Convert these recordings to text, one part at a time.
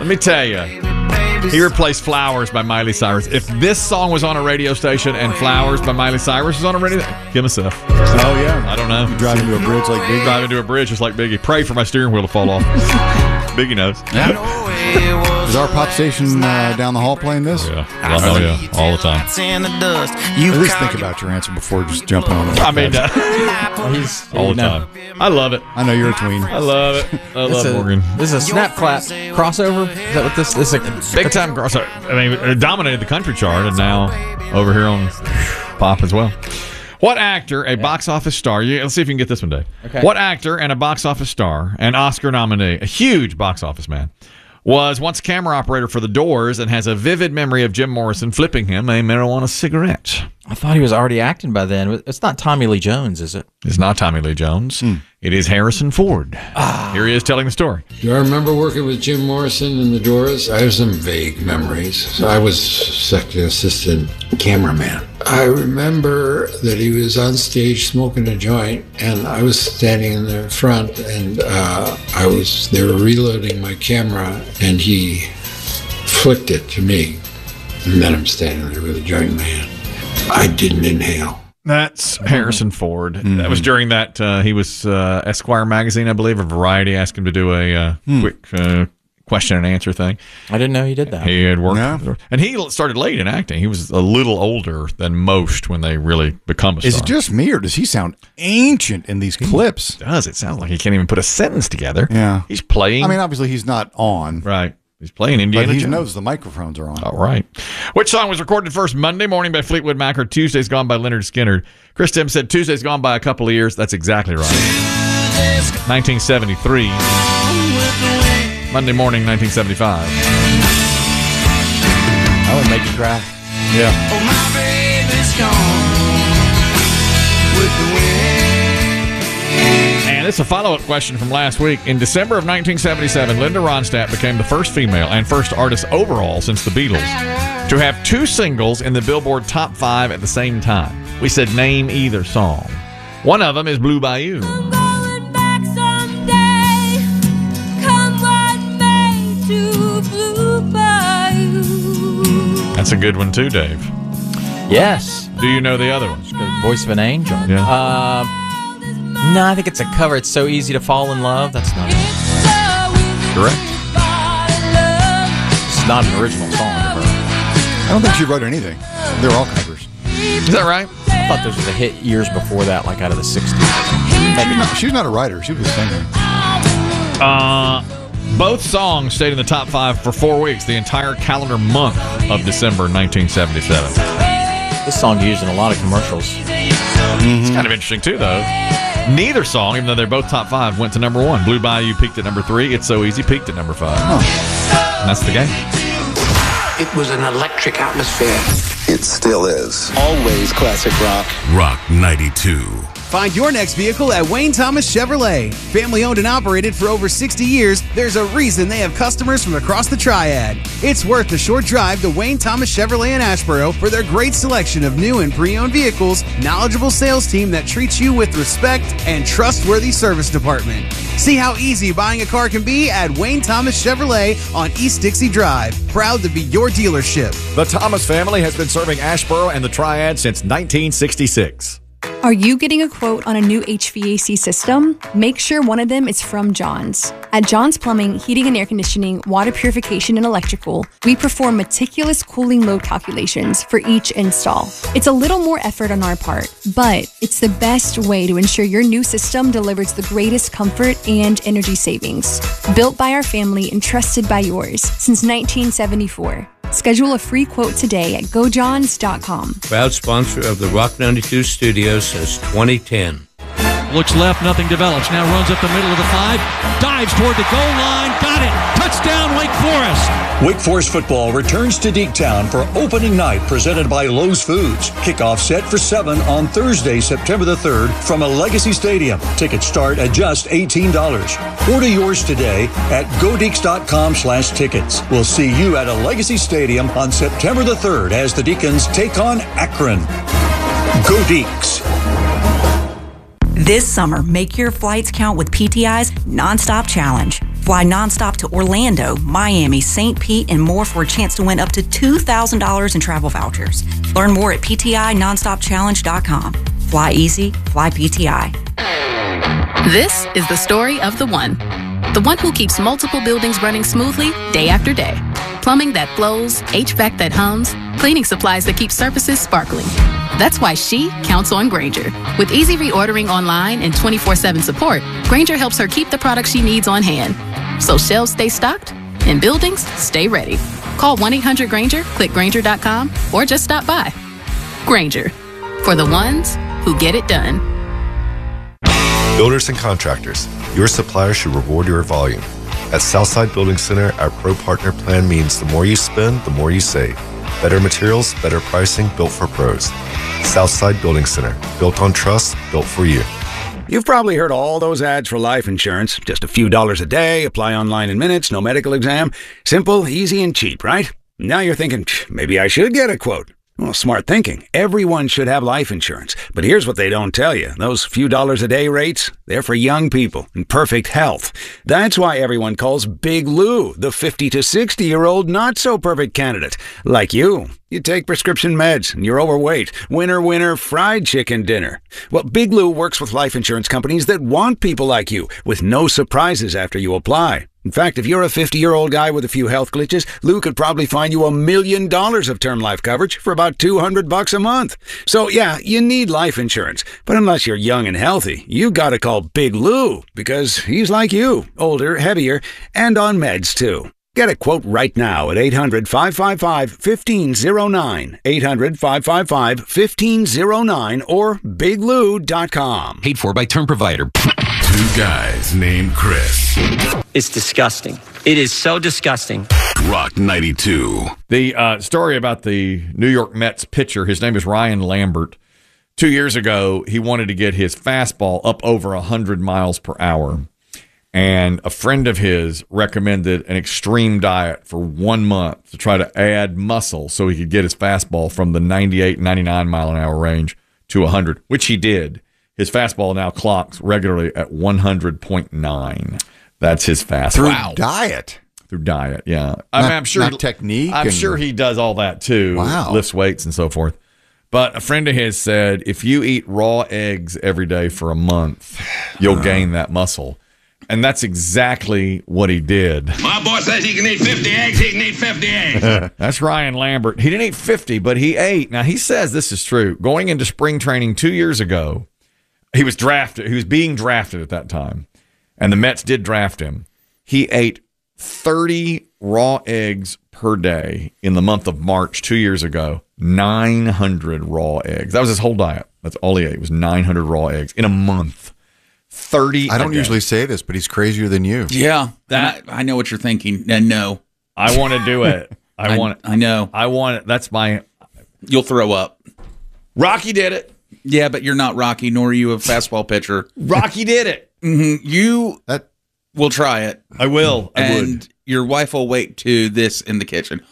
Let me tell you, he replaced Flowers by Miley Cyrus. If this song was on a radio station and Flowers by Miley Cyrus was on a radio, kill myself. Oh, yeah. I don't know. You drive into a bridge like Biggie. Drive into a bridge just like Biggie. Pray for my steering wheel to fall off. Biggie knows. Is our pop station down the hall playing this? Yeah. Oh, yeah. All the time. At least think about your answer before just jumping on it. I mean, He's all the time. I love it. I know you're a tween. I love it. I love Morgan. This is a Snap Clap crossover. Is that what this is? Big time crossover. I mean, it dominated the country chart and now over here on pop as well. What actor, a box office star, let's see if you can get this one, Dave. Okay. What actor and a box office star, an Oscar nominee, a huge box office man, was once a camera operator for The Doors and has a vivid memory of Jim Morrison flipping him a marijuana cigarette? I thought he was already acting by then. It's not Tommy Lee Jones, is it? It's not Tommy Lee Jones. It is Harrison Ford. Here he is telling the story. Do I remember working with Jim Morrison in The Doors? I have some vague memories. So I was second assistant cameraman. I remember that he was on stage smoking a joint, and I was standing in the front, and they were reloading my camera, and he flicked it to me, and then I'm standing there with a joint in my hand. I didn't inhale. That's Harrison Ford. That was during that he was Esquire magazine, I believe, or Variety asked him to do a quick question and answer thing. I didn't know he did that. He had worked, and he started late in acting. He was a little older than most when they really become a star. Is it just me, or does he sound ancient in these clips? Does it sounds like he can't even put a sentence together? Yeah, he's playing. I mean, obviously he's not on. Right. He's playing Indiana But he Jones. knows the microphones are on. All right. Which song was recorded first? Monday Morning by Fleetwood Mac or Tuesday's Gone by Leonard Skinner? Chris Tim said Tuesday's Gone by a couple of years. That's exactly right. 1973. Monday Morning, 1975. I would make you cry. Yeah. Oh, my baby's gone with the wind. And it's a follow-up question from last week. In December of 1977, Linda Ronstadt became the first female and first artist overall since the Beatles to have two singles in the Billboard Top 5 at the same time. We said name either song. One of them is Blue Bayou. That's a good one too, Dave. Yes. Do you know the other one? Voice of an Angel. Yeah. No, I think it's a cover. It's So Easy to Fall in Love. That's not it. Correct. It's not an original song of her. I don't think she wrote anything. They're all covers. Is that right? I thought this was a hit years before that, like out of the 60s. Maybe not. She's not a writer. She was a singer. Both songs stayed in the top 5 for 4 weeks, the entire calendar month of December 1977. This song used in a lot of commercials. It's kind of interesting, too, though. Neither song, even though they're both top 5, went to number 1. Blue Bayou peaked at number 3. It's So Easy peaked at number 5. And that's the game. It was an electric atmosphere. It still is. Always classic rock. Rock 92. Find your next vehicle at Wayne Thomas Chevrolet. Family owned and operated for over 60 years, there's a reason they have customers from across the Triad. It's worth a short drive to Wayne Thomas Chevrolet in Asheboro for their great selection of new and pre-owned vehicles, knowledgeable sales team that treats you with respect, and trustworthy service department. See how easy buying a car can be at Wayne Thomas Chevrolet on East Dixie Drive. Proud to be your dealership. The Thomas family has been serving Asheboro and the Triad since 1966. Are you getting a quote on a new HVAC system? Make sure one of them is from Johns. At Johns Plumbing, Heating and Air Conditioning, Water Purification, and Electrical, we perform meticulous cooling load calculations for each install. It's a little more effort on our part, but it's the best way to ensure your new system delivers the greatest comfort and energy savings. Built by our family and trusted by yours since 1974. Schedule a free quote today at gojohns.com. Proud sponsor of the Rock 92 studios since 2010. Looks left, nothing develops. Now runs up the middle of the 5. Dives toward the goal line. Got it. Touchdown, Wake Forest. Wake Forest football returns to Deektown for opening night presented by Lowe's Foods. Kickoff set for 7 on Thursday, September the 3rd from a Legacy Stadium. Tickets start at just $18. Order yours today at godeeks.com/tickets. We'll see you at a Legacy Stadium on September the 3rd as the Deacons take on Akron. Go Deeks. This summer, make your flights count with PTI's Nonstop Challenge. Fly nonstop to Orlando, Miami, St. Pete, and more for a chance to win up to $2,000 in travel vouchers. Learn more at PTINonstopChallenge.com. Fly easy, fly PTI. This is the story of the one who keeps multiple buildings running smoothly day after day. Plumbing that flows, HVAC that hums, cleaning supplies that keep surfaces sparkling. That's why she counts on Grainger. With easy reordering online and 24/7 support, Grainger helps her keep the products she needs on hand. So shelves stay stocked and buildings stay ready. Call 1-800-GRAINGER, click Grainger.com, or just stop by. Grainger, for the ones who get it done. Builders and contractors, your supplier should reward your volume. At Southside Building Center, our Pro Partner Plan means the more you spend, the more you save. Better materials, better pricing, built for pros. Southside Building Center, built on trust, built for you. You've probably heard all those ads for life insurance. Just a few dollars a day, apply online in minutes, no medical exam. Simple, easy, and cheap, right? Now you're thinking, maybe I should get a quote. Well, smart thinking. Everyone should have life insurance. But here's what they don't tell you. Those few dollars a day rates, they're for young people in perfect health. That's why everyone calls Big Lou the 50 to 60-year-old not-so-perfect candidate. Like you. You take prescription meds and you're overweight. Winner, fried chicken dinner. Well, Big Lou works with life insurance companies that want people like you, with no surprises after you apply. In fact, if you're a 50-year-old guy with a few health glitches, Lou could probably find you $1 million of term life coverage for about $200 a month. So yeah, you need life insurance. But unless you're young and healthy, you gotta call Big Lou, because he's like you, older, heavier, and on meds too. Get a quote right now at 800-555-1509, 800-555-1509, or biglou.com. Paid for by Term Provider. Two guys named Chris. It's disgusting. It is so disgusting. Rock 92. The story about the New York Mets pitcher, his name is Ryan Lambert. 2 years ago, he wanted to get his fastball up over 100 miles per hour. And a friend of his recommended an extreme diet for 1 month to try to add muscle so he could get his fastball from the 98, 99 mile an hour range to 100, which he did. His fastball now clocks regularly at 100.9. That's his fastball. Through diet? Through diet, yeah. I'm sure not technique? I'm sure he does all that too. Wow. Lifts weights and so forth. But a friend of his said if you eat raw eggs every day for a month, you'll gain that muscle. And that's exactly what he did. My boy says he can eat 50 eggs, he can eat 50 eggs. That's Ryan Lambert. He didn't eat 50, but he ate. Now, he says this is true. Going into spring training 2 years ago, he was drafted. He was being drafted at that time. And the Mets did draft him. He ate 30 raw eggs per day in the month of March 2 years ago. 900 raw eggs. That was his whole diet. That's all he ate was 900 raw eggs in a month. 30. I don't usually say this, but he's crazier than you. Yeah, I know what you're thinking. And no, I want to do it. I want it. I know. I want it. That's my. You'll throw up. Rocky did it. Yeah, but you're not Rocky, nor are you a fastball pitcher. Rocky did it. Mm-hmm. You will try it. I will. I would. Your wife will wait to this in the kitchen.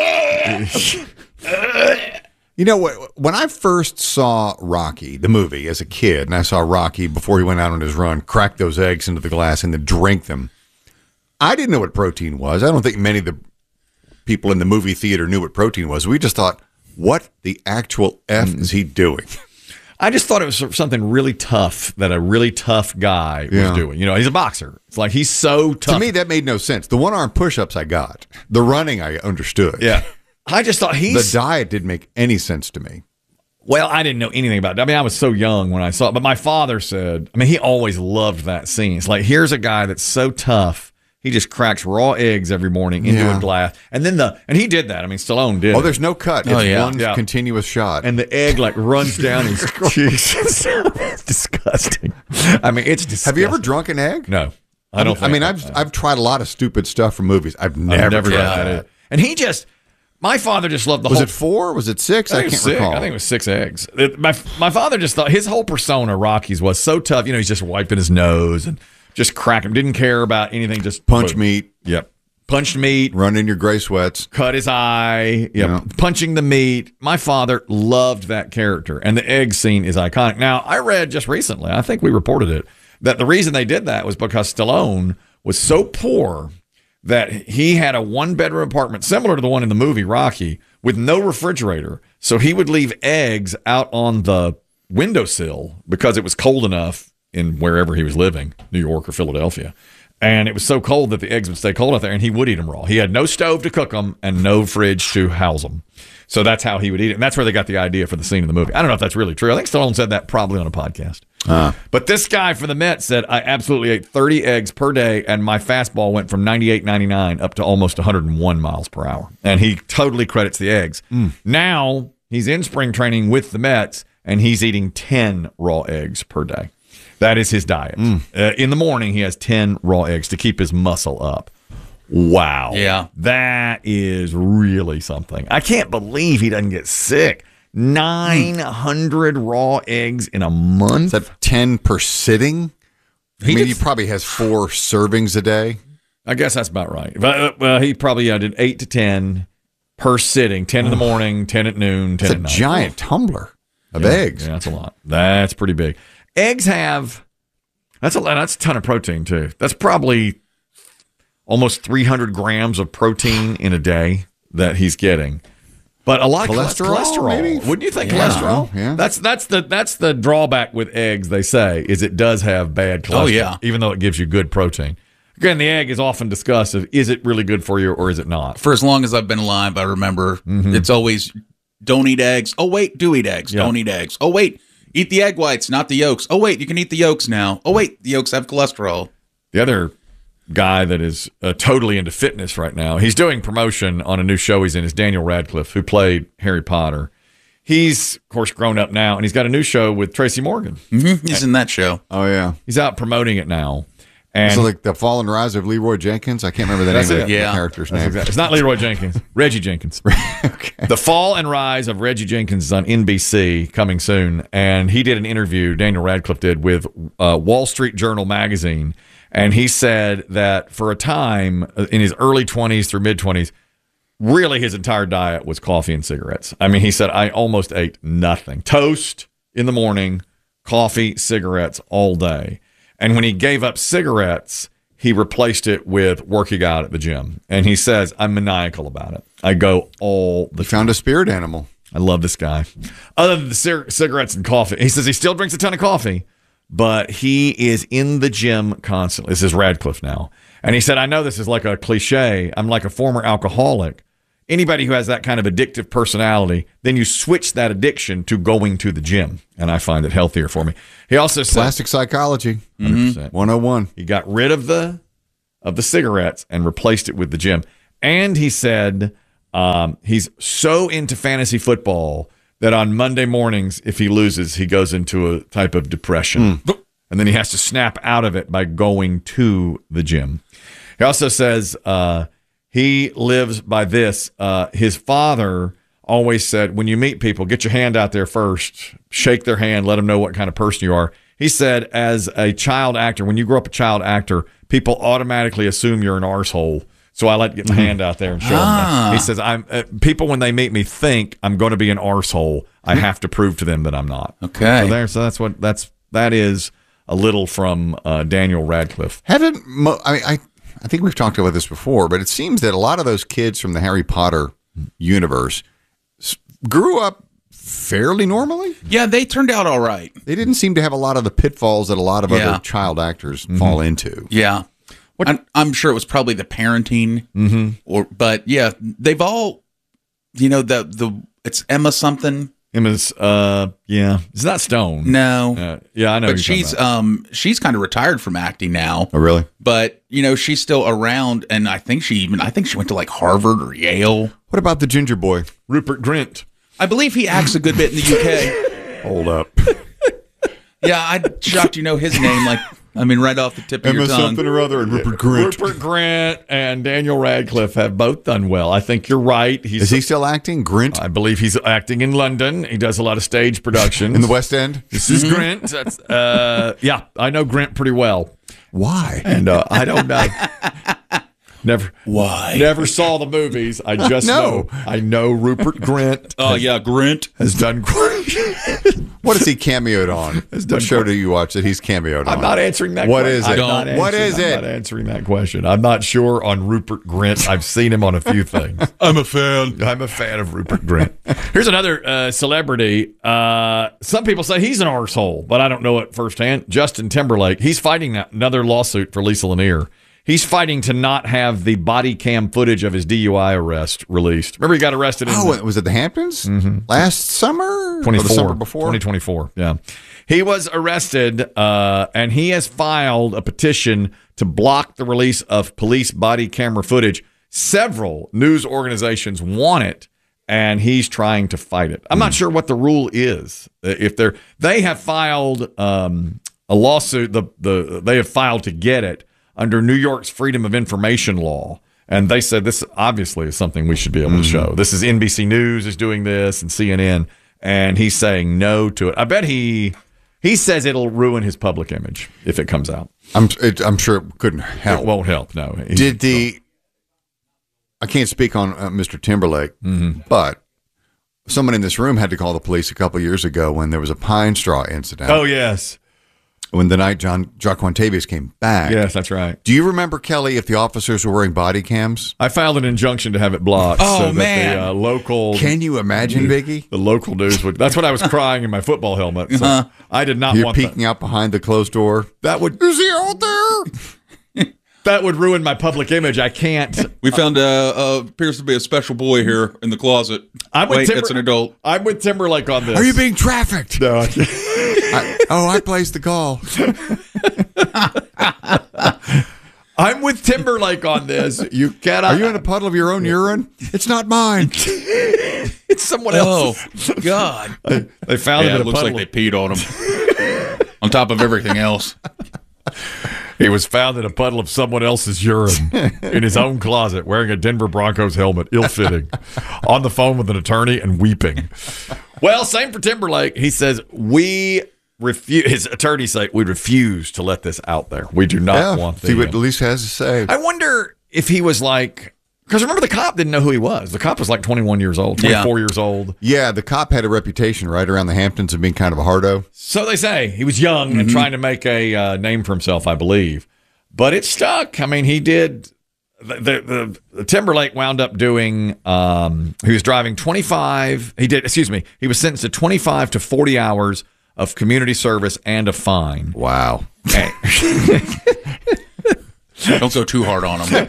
You know what? When I first saw Rocky, the movie, as a kid, and I saw Rocky before he went out on his run, crack those eggs into the glass and then drink them, I didn't know what protein was. I don't think many of the people in the movie theater knew what protein was. We just thought, what the actual F is he doing? I just thought it was something really tough that a really tough guy was doing. You know, he's a boxer. It's like he's so tough. To me, that made no sense. The one-arm push-ups I got. The running I understood. Yeah. I just thought the diet didn't make any sense to me. Well, I didn't know anything about it. I mean, I was so young when I saw it. But my father said, I mean, he always loved that scene. It's like, here's a guy that's so tough. He just cracks raw eggs every morning into a glass. And then and he did that. I mean, Stallone did. Oh, there's no cut. It's one continuous shot. And the egg like runs down his cheeks. It's disgusting. I mean, it's disgusting. Have you ever drunk an egg? No. I don't think I mean, I've tried a lot of stupid stuff from movies. I've never tried it. And my father just loved the whole... Was it 4? Was it 6? I can't recall. I think it was 6 eggs. My father just thought his whole persona, Rocky's, was so tough. You know, he's just wiping his nose and just cracking. Didn't care about anything. Just punch meat. Yep. Punched meat. Run in your gray sweats. Cut his eye. Yep. Yeah. Punching the meat. My father loved that character. And the egg scene is iconic. Now, I read just recently, I think we reported it, that the reason they did that was because Stallone was so poor that he had a one-bedroom apartment similar to the one in the movie Rocky with no refrigerator. So he would leave eggs out on the windowsill because it was cold enough in wherever he was living, New York or Philadelphia. And it was so cold that the eggs would stay cold out there, and he would eat them raw. He had no stove to cook them and no fridge to house them. So that's how he would eat it. And that's where they got the idea for the scene in the movie. I don't know if that's really true. I think Stallone said that probably on a podcast. But this guy for the Mets said, I absolutely ate 30 eggs per day, and my fastball went from 98.99 up to almost 101 miles per hour. And he totally credits the eggs. Now he's in spring training with the Mets, and he's eating 10 raw eggs per day. That is his diet. In the morning, he has 10 raw eggs to keep his muscle up. Wow. Yeah. That is really something. I can't believe he doesn't get sick. 900 raw eggs in a month. Is that 10 per sitting? He probably has 4 servings a day. I guess that's about right. Well, he probably did 8 to 10 per sitting. 10 in the morning, 10 at noon, 10 at night. That's a giant tumbler of eggs. Yeah, that's a lot. That's pretty big. Eggs have that's a ton of protein too. That's probably almost 300 grams of protein in a day that he's getting. But a lot of cholesterol, maybe? Wouldn't you think cholesterol? Yeah. That's the drawback with eggs, they say, is it does have bad cholesterol. Oh, yeah. Even though it gives you good protein. Again, the egg is often discussed of is it really good for you or is it not? For as long as I've been alive, I remember it's always don't eat eggs. Oh, wait, do eat eggs. Don't eat eggs. Oh, wait, eat the egg whites, not the yolks. Oh, wait, you can eat the yolks now. Oh, wait, the yolks have cholesterol. The other guy that is totally into fitness right now, he's doing promotion on a new show he's in, is Daniel Radcliffe, who played Harry Potter. He's, of course, grown up now, and he's got a new show with Tracy Morgan. He's in that show. Oh, yeah. He's out promoting it now. And so like The Fall and Rise of Leroy Jenkins? I can't remember the name of the character's name. Exactly. It's not Leroy Jenkins. Reggie Jenkins. Okay. The Fall and Rise of Reggie Jenkins is on NBC coming soon. And he did an interview, Daniel Radcliffe did, with Wall Street Journal magazine. And he said that for a time in his early 20s through mid-20s, really his entire diet was coffee and cigarettes. I mean, he said, I almost ate nothing. Toast in the morning, coffee, cigarettes all day. And when he gave up cigarettes, he replaced it with working out at the gym. And he says, I'm maniacal about it. I go all the time. Found a spirit animal. I love this guy. Other than the cigarettes and coffee, he says he still drinks a ton of coffee, but he is in the gym constantly. This is Radcliffe now. And he said, I know this is like a cliche. I'm like a former alcoholic. Anybody who has that kind of addictive personality, then you switch that addiction to going to the gym. And I find it healthier for me. He also said, Plastic psychology. 100%. 101. He got rid of the cigarettes and replaced it with the gym. And he said he's so into fantasy football that on Monday mornings, if he loses, he goes into a type of depression. And then he has to snap out of it by going to the gym. He also says he lives by this. His father always said, when you meet people, get your hand out there first, shake their hand, let them know what kind of person you are. He said, as a child actor, when you grow up a child actor, people automatically assume you're an arsehole. So I like to get my hand out there and show them that. He says, people, when they meet me, think I'm going to be an arsehole. I have to prove to them that I'm not. Okay. So that is a little from Daniel Radcliffe. I think we've talked about this before, but it seems that a lot of those kids from the Harry Potter universe grew up fairly normally. Yeah, they turned out all right. They didn't seem to have a lot of the pitfalls that a lot of other child actors fall into. Yeah. I'm sure it was probably the parenting, but yeah, they've all, it's Emma something. Emma's, it's not Stone. No, I know. But she's kind of retired from acting now. Oh, really? But she's still around, and I think she went to like Harvard or Yale. What about the ginger boy, Rupert Grint? I believe he acts a good bit in the UK. Hold up. Yeah, I'm shocked you know his name. Right off the tip of your tongue. Something or other and Rupert Grint. Rupert Grint and Daniel Radcliffe have both done well. I think you're right. Is he still acting? Grint? I believe he's acting in London. He does a lot of stage productions. In the West End? This is Grint. That's, I know Grint pretty well. Why? And I don't know. Why? Never saw the movies. I just know. I know Rupert Grint. Oh, yeah, Grint. Has done great. What has he cameoed on? What show do you watch that he's cameoed on? I'm not answering that What question. is it? What is I'm it? not answering that question. I'm not sure on Rupert Grint. I've seen him on a few things. I'm a fan. I'm a fan of Rupert Grint. Here's another celebrity. Some people say he's an arsehole, but I don't know it firsthand. Justin Timberlake. He's fighting another lawsuit for Lisa Lanier. He's fighting to not have the body cam footage of his DUI arrest released. Remember, he got arrested in was it the Hamptons last summer? 24, or the summer before? 2024, yeah. He was arrested, and he has filed a petition to block the release of police body camera footage. Several news organizations want it, and he's trying to fight it. I'm not sure what the rule is. If they have filed a lawsuit, they have filed to get it under New York's Freedom of Information law. And they said this obviously is something we should be able to show. This is NBC News is doing this and CNN, and he's saying no to it. I bet he says it'll ruin his public image if it comes out. I'm sure it couldn't help. It won't help, no. I can't speak on Mr. Timberlake, but someone in this room had to call the police a couple years ago when there was a pine straw incident. Oh, yes. When the night Jaquantavius came back. Yes, that's right. Do you remember, Kelly, if the officers were wearing body cams? I filed an injunction to have it blocked. Oh, so man. That the local... Can you imagine, Biggie? The local news would... That's what I was crying in my football helmet. So I did not want that. You're peeking out behind the closed door. That would... Is he out there? That would ruin my public image. I can't... We found appears to be a special boy here in the closet. It's an adult. I'm with Timberlake on this. Are you being trafficked? No, I can't. I placed the call. I'm with Timberlake on this. You cannot. Are you in a puddle of your own urine? It's not mine. It's someone else's. Oh, God. They found him in it a looks puddle. like they peed on him. On top of everything else. He was found in a puddle of someone else's urine in his own closet wearing a Denver Broncos helmet, ill-fitting, on the phone with an attorney and weeping. Well, same for Timberlake. He says, his attorneys say, we refuse to let this out there. We do not want this. See what at least has to say. I wonder if he was like, because remember the cop didn't know who he was. The cop was like 21 years old, 24 years old. Yeah, the cop had a reputation right around the Hamptons of being kind of a hardo. So they say. He was young and trying to make a name for himself, I believe. But it stuck. I mean, he did. The Timberlake wound up doing, he was driving 25. He was sentenced to 25 to 40 hours of community service and a fine. Wow. Don't go too hard on him.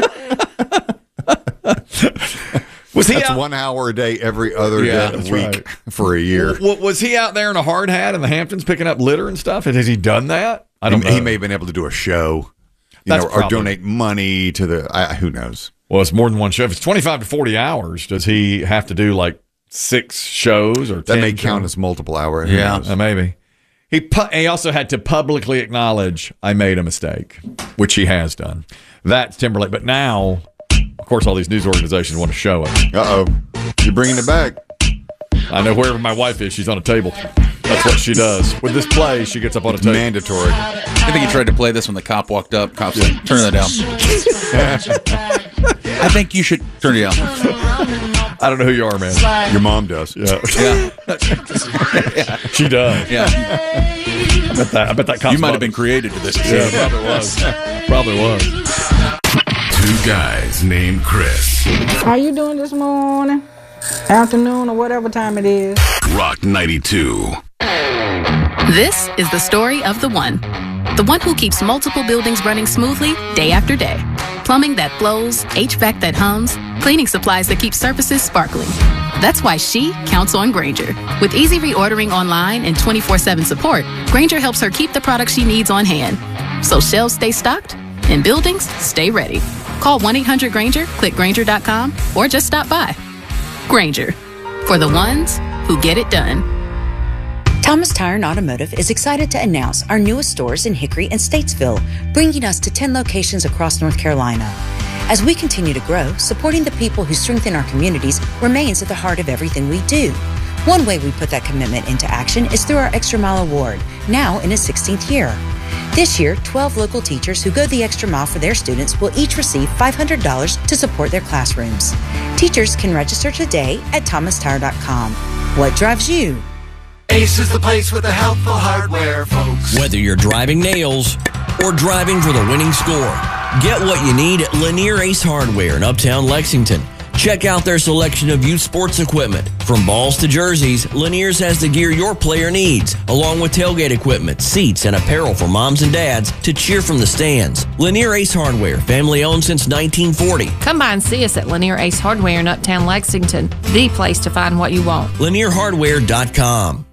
That's 1 hour a day every other day a week for a year. Was he out there in a hard hat in the Hamptons picking up litter and stuff? Has he done that? I don't know. He may have been able to do a show, or donate money to the. Who knows? Well, it's more than one show. If it's 25 to 40 hours, does he have to do like 6 shows or 10? That may count as multiple hours. Maybe. He also had to publicly acknowledge, I made a mistake, which he has done. That's Timberlake. But now, of course, all these news organizations want to show it. Uh-oh. You're bringing it back. I know wherever my wife is, she's on a table. That's what she does. With this play, she gets up on a table. Mandatory. I think he tried to play this when the cop walked up. Cop's like, turn that down. I think you should turn it down. I don't know who you are, man. Your mom does. Yeah. She does. Yeah. I bet that cop's you might have been created to this. Yeah, probably was. Probably was. Two guys named Chris. How you doing this morning? Afternoon or whatever time it is. Rock 92. This is the story of the one. The one who keeps multiple buildings running smoothly day after day. Plumbing that flows, HVAC that hums, cleaning supplies that keep surfaces sparkling. That's why she counts on Grainger. With easy reordering online and 24/7 support, Grainger helps her keep the products she needs on hand. So shelves stay stocked and buildings stay ready. Call 1-800-GRAINGER, click Grainger.com, or just stop by. Grainger, for the ones who get it done. Thomas Tire and Automotive is excited to announce our newest stores in Hickory and Statesville, bringing us to 10 locations across North Carolina. As we continue to grow, supporting the people who strengthen our communities remains at the heart of everything we do. One way we put that commitment into action is through our Extra Mile Award, now in its 16th year. This year, 12 local teachers who go the extra mile for their students will each receive $500 to support their classrooms. Teachers can register today at thomastire.com. What drives you? Ace is the place with the helpful hardware, folks. Whether you're driving nails or driving for the winning score, get what you need at Lanier Ace Hardware in Uptown Lexington. Check out their selection of youth sports equipment. From balls to jerseys, Lanier's has the gear your player needs, along with tailgate equipment, seats, and apparel for moms and dads to cheer from the stands. Lanier Ace Hardware, family owned since 1940. Come by and see us at Lanier Ace Hardware in Uptown Lexington, the place to find what you want. LanierHardware.com.